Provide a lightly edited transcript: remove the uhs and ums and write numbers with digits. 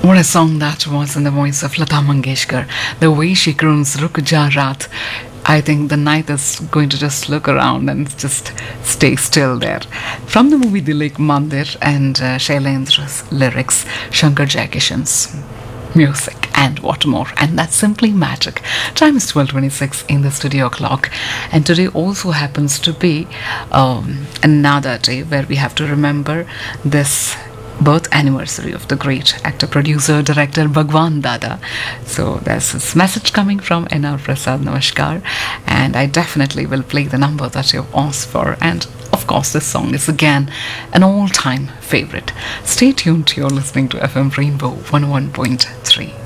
What a song that was in the voice of Lata Mangeshkar. The way she croons Ruk Ja Raat. I think the night is going to just look around and just stay still there. From the movie Dilek Mandir and Shailendra's lyrics, Shankar Jaikishan's music and what more, and that's simply magic. Time is 12:26 in the studio clock, and today also happens to be another day where we have to remember this birth anniversary of the great actor, producer, director Bhagwan Dada. So there's this message coming from N.R. Prasad, Namaskar, and I definitely will play the number that you've asked for. And of course, this song is again an all-time favorite. Stay tuned, you're listening to FM Rainbow 101.3.